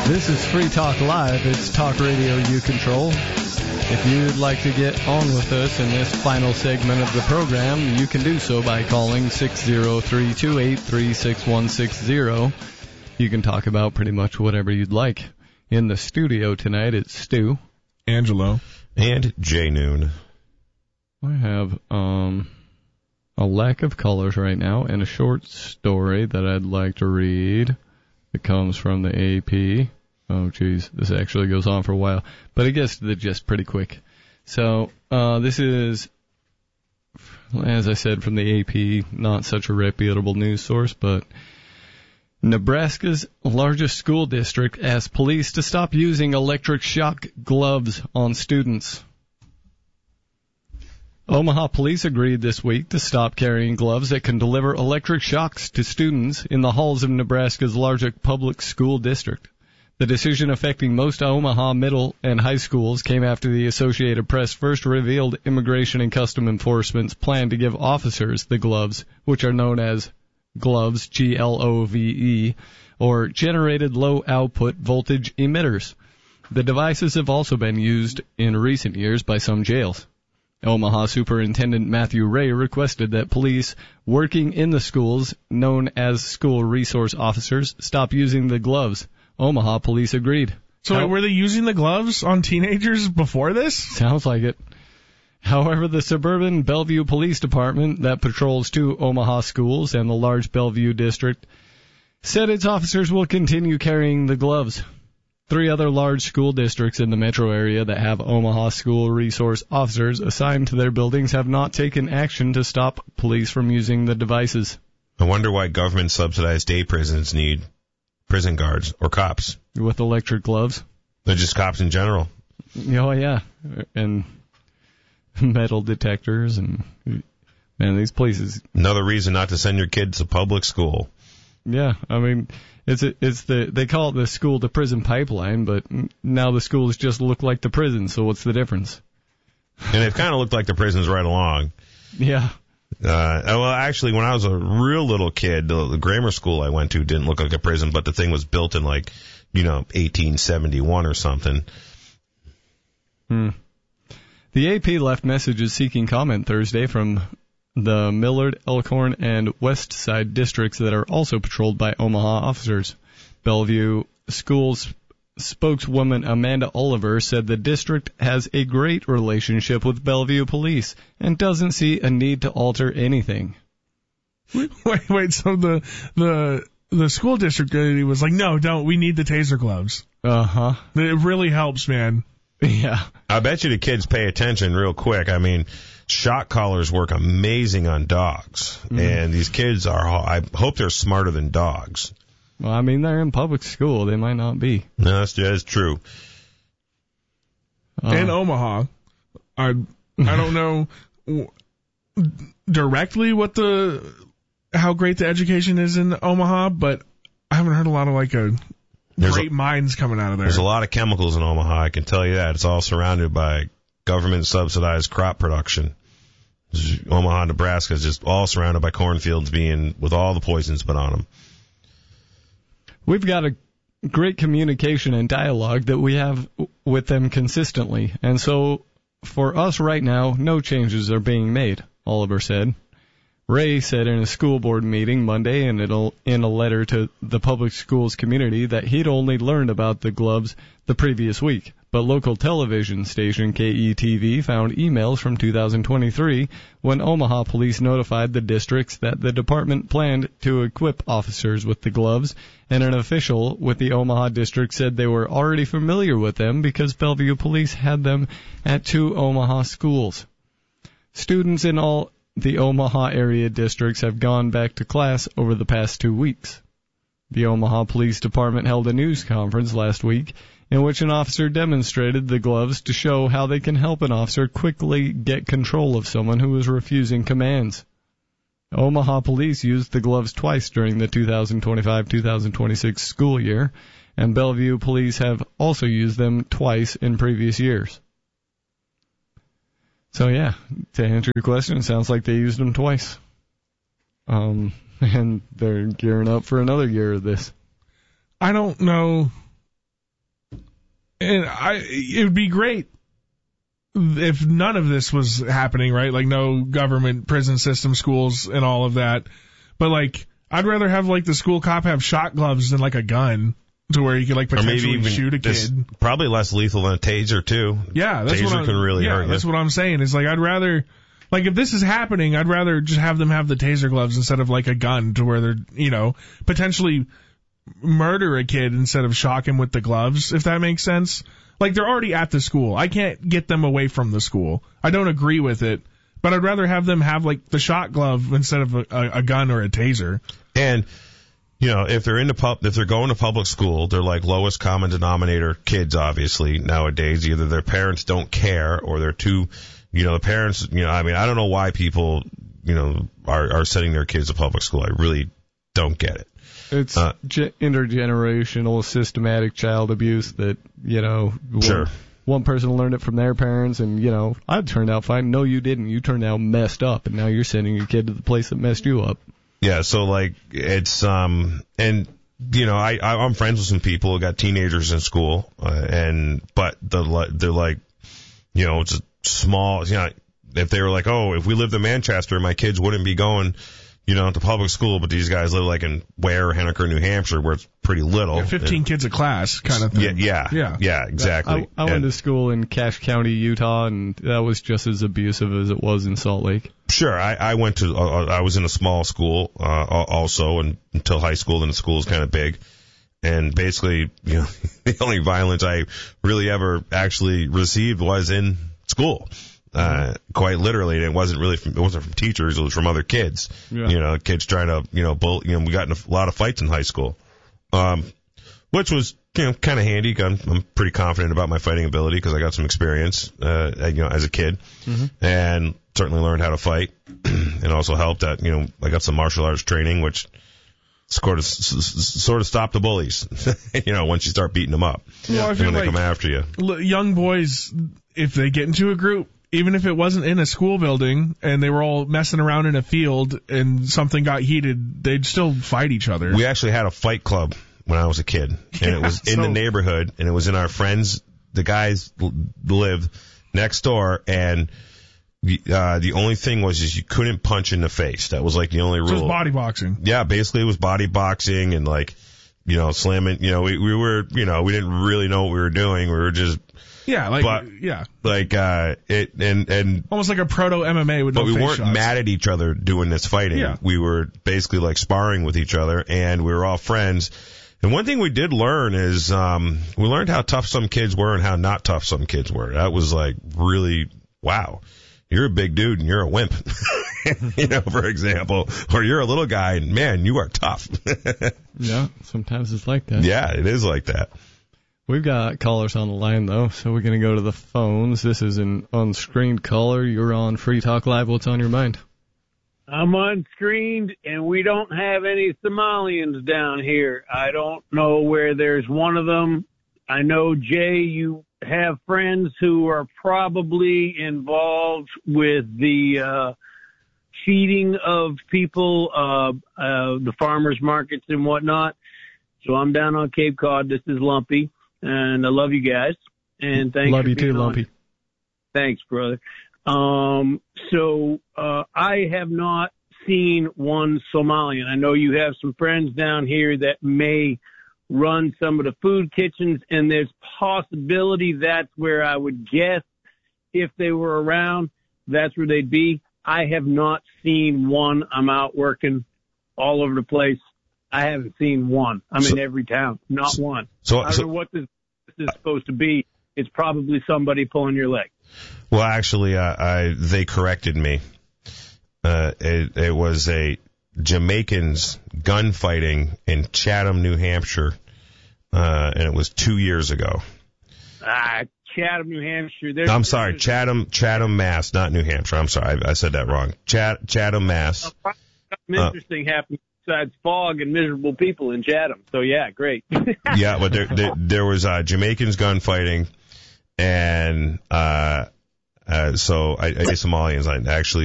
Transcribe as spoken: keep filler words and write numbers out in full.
This is Free Talk Live. It's talk radio you control. If you'd like to get on with us in this final segment of the program, you can do so by calling six oh three, two eight three, six one six oh. You can talk about pretty much whatever you'd like. In the studio tonight, it's Stu, Angelo, and J Noon. I have um, a lack of colors right now and a short story that I'd like to read. It comes from the A P. Oh, geez, this actually goes on for a while. But it gets to the gist pretty quick. So, uh, this is, as I said, from the A P, not such a reputable news source, but Nebraska's largest school district asks police to stop using electric shock gloves on students. Omaha police agreed this week to stop carrying gloves that can deliver electric shocks to students in the halls of Nebraska's largest public school district. The decision affecting most Omaha middle and high schools came after the Associated Press first revealed Immigration and Customs Enforcement's plan to give officers the gloves, which are known as gloves, G L O V E, or generated low-output voltage emitters. The devices have also been used in recent years by some jails. Omaha Superintendent Matthew Ray requested that police working in the schools, known as school resource officers, stop using the gloves. Omaha police agreed. So How- were they using the gloves on teenagers before this? Sounds like it. However, the suburban Bellevue Police Department that patrols two Omaha schools and the large Bellevue district said its officers will continue carrying the gloves. Three other large school districts in the metro area that have Omaha school resource officers assigned to their buildings have not taken action to stop police from using the devices. I wonder why government-subsidized day prisons need prison guards or cops. With electric gloves? They're just cops in general. Oh, yeah. And metal detectors and, man, these places. Another reason not to send your kids to public school. Yeah, I mean, it's a, it's the they call it the school to prison pipeline, but now the schools just look like the prison. So what's the difference? And they've kind of looked like the prisons right along. Yeah. Uh, well, actually, when I was a real little kid, the, the grammar school I went to didn't look like a prison, but the thing was built in like, you know, eighteen seventy-one or something. Hmm. The A P left messages seeking comment Thursday from the Millard, Elkhorn, and West Side districts that are also patrolled by Omaha officers. Bellevue Schools spokeswoman Amanda Oliver said the district has a great relationship with Bellevue Police and doesn't see a need to alter anything. Wait, wait, so the the the school district was like, no, don't, we need the taser gloves. Uh-huh. It really helps, man. Yeah. I bet you the kids pay attention real quick. I mean, shock collars work amazing on dogs, mm. and these kids are, I hope they're smarter than dogs. Well, I mean, they're in public school. They might not be. No, that's, that's true. Uh, in Omaha, I I don't know directly what the how great the education is in Omaha, but I haven't heard a lot of like a there's great a, minds coming out of there. There's a lot of chemicals in Omaha, I can tell you that. It's all surrounded by government-subsidized crop production. Omaha, Nebraska is just all surrounded by cornfields being with all the poisons put on them. We've got a great communication and dialogue that we have with them consistently. And so for us right now, no changes are being made, Oliver said. Ray said in a school board meeting Monday and in a letter to the public schools community that he'd only learned about the gloves the previous week. But local television station K E T V found emails from two thousand twenty-three when Omaha police notified the districts that the department planned to equip officers with the gloves, and an official with the Omaha district said they were already familiar with them because Bellevue police had them at two Omaha schools. Students in all the Omaha area districts have gone back to class over the past two weeks. The Omaha Police Department held a news conference last week in which an officer demonstrated the gloves to show how they can help an officer quickly get control of someone who is refusing commands. Omaha police used the gloves twice during the two thousand twenty-five two thousand twenty-six school year, and Bellevue police have also used them twice in previous years. So yeah, to answer your question, it sounds like they used them twice. Um, and they're gearing up for another year of this. I don't know And I, it would be great if none of this was happening, right? Like no government prison system, schools, and all of that. But like, I'd rather have like the school cop have shot gloves than like a gun to where you could like potentially even shoot a this- kid. Probably less lethal than a taser too. Yeah, that's taser what I'm, can really yeah, hurt you. that's what I'm saying. Is like I'd rather, like if this is happening, I'd rather just have them have the taser gloves instead of like a gun to where they're, you know, potentially murder a kid instead of shock him with the gloves, if that makes sense. Like they're already at the school. I can't get them away from the school. I don't agree with it, but I'd rather have them have like the shot glove instead of a, a, a gun or a taser. And you know, if they're into pub, if they're going to public school, they're like lowest common denominator kids. Obviously nowadays, either their parents don't care or they're too, you know, the parents. You know, I mean, I don't know why people, you know, are are sending their kids to public school. I really don't get it. It's Uh, ge- intergenerational, systematic child abuse that, you know, one, Sure. one person learned it from their parents, and, you know, I turned out fine. No, you didn't. You turned out messed up, and now you're sending your kid to the place that messed you up. Yeah, so like it's um and you know I, I I'm friends with some people who got teenagers in school uh, and but the they're like you know it's a small you know if they were like oh if we lived in Manchester my kids wouldn't be going you know to public school but these guys live like in Ware, Henniker, New Hampshire where it's pretty little. Yeah, Fifteen and, kids a class kind of thing. Yeah, yeah, yeah, yeah, exactly. I, I went And- to school in Cache County, Utah, and that was just as abusive as it was in Salt Lake. Sure, I, I went to, uh, I was in a small school, uh, also and, until high school, and the school was kind of big. And basically, you know, the only violence I really ever actually received was in school. Uh, quite literally, and it wasn't really from, it wasn't from teachers, it was from other kids. Yeah. You know, kids trying to, you know, bull, you know, we got in a lot of fights in high school. Um, which was, you know, kind of handy. I'm, I'm pretty confident about my fighting ability because I got some experience, uh, you know, as a kid. Mm-hmm. And certainly learned how to fight and also helped that, you know, I got some martial arts training, which sort of, sort of stopped the bullies, you know, once you start beating them up. Well, I and feel when they like come after you. l- young boys, if they get into a group, even if it wasn't in a school building and they were all messing around in a field and something got heated, they'd still fight each other. We actually had a fight club when I was a kid, and Yeah, it was in so- the neighborhood, and it was in our friends, the guys l- lived next door, and the, uh, the only thing was is you couldn't punch in the face. That was like the only rule. So it's body boxing. Yeah, basically it was body boxing and like, you know, slamming, you know, we, we were, you know, we didn't really know what we were doing. We were just Yeah, like, But- yeah. like, uh, it, and, and, Almost like a proto M M A with no but we face weren't shots. mad at each other doing this fighting. Yeah. We were basically like sparring with each other, and we were all friends. And one thing we did learn is um, we learned how tough some kids were and how not tough some kids were. That was like really, wow. You're a big dude and you're a wimp, you know, for example, or you're a little guy and man, you are tough. Yeah, sometimes it's like that. Yeah, it is like that. We've got callers on the line, though, so we're going to go to the phones. This is an unscreened caller. You're on Free Talk Live. What's on your mind? I'm unscreened, and we don't have any Somalians down here. I don't know where there's one of them. I know, Jay, you have friends who are probably involved with the uh, feeding of people, uh, uh, the farmers markets and whatnot. So I'm down on Cape Cod. This is Lumpy, and I love you guys. And thanks Love for you too, being on. Lumpy. Thanks, brother. Um, so, uh, I have not seen one Somalian. I know you have some friends down here that may run some of the food kitchens, and there's possibility that's where I would guess if they were around, that's where they'd be. I have not seen one. I'm out working all over the place. I haven't seen one. I'm So- in every town, not one. So, I don't so know what this, this is supposed to be. It's probably somebody pulling your leg. well, actually, uh, I, they corrected me. Uh, it, it was a Jamaicans gunfighting in Chatham, New Hampshire, uh, and it was two years ago. Ah, Chatham, New Hampshire. There's, I'm sorry, there's- Chatham, Chatham, Mass, not New Hampshire. I'm sorry, I, I said that wrong. Chat, Chatham, Mass. Something interesting happened besides fog and miserable people in Chatham. So yeah, great. Yeah, but there, there, there was uh, Jamaicans gunfighting, and uh, uh, so I, I Somalians. I actually